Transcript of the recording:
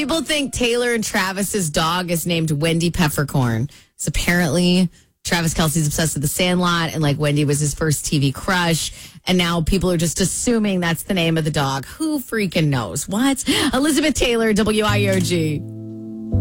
People think Taylor and Travis's dog is named Wendy Peppercorn. So apparently Travis Kelce's obsessed with The Sandlot, and like Wendy was his first TV crush. And now people are just assuming that's the name of the dog. Who freaking knows? What? Elizabeth Taylor, WIOG.